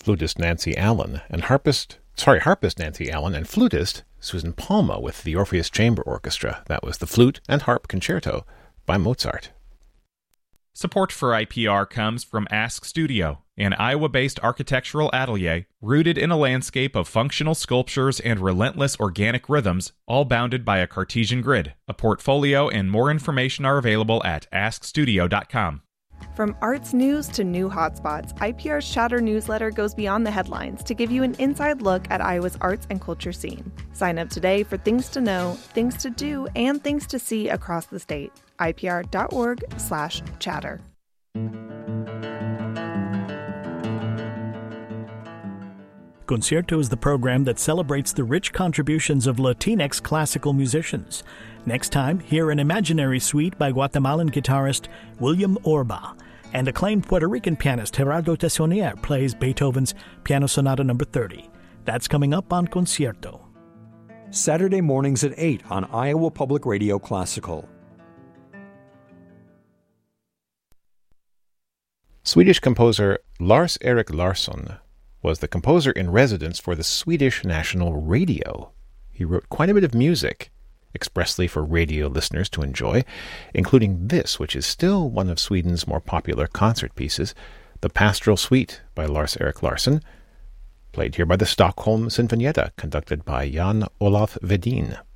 flutist Nancy Allen and harpist Nancy Allen and flutist Susan Palma with the Orpheus Chamber Orchestra. That was the Flute and Harp Concerto by Mozart. Support for IPR comes from Ask Studio, an Iowa-based architectural atelier rooted in a landscape of functional sculptures and relentless organic rhythms, all bounded by a Cartesian grid. A portfolio and more information are available at askstudio.com. From arts news to new hotspots, IPR's Chatter newsletter goes beyond the headlines to give you an inside look at Iowa's arts and culture scene. Sign up today for things to know, things to do, and things to see across the state. IPR.org/chatter. Concierto is the program that celebrates the rich contributions of Latinx classical musicians. Next time, hear an imaginary suite by Guatemalan guitarist William Orba, and acclaimed Puerto Rican pianist Gerardo Tessonier plays Beethoven's Piano Sonata No. 30. That's coming up on Concierto. Saturday mornings at 8 on Iowa Public Radio Classical. Swedish composer Lars-Erik Larsson was the composer in residence for the Swedish National Radio. He wrote quite a bit of music expressly for radio listeners to enjoy, including this, which is still one of Sweden's more popular concert pieces, the Pastoral Suite by Lars-Erik Larsson, played here by the Stockholm Sinfonietta, conducted by Jan Olaf Vedin.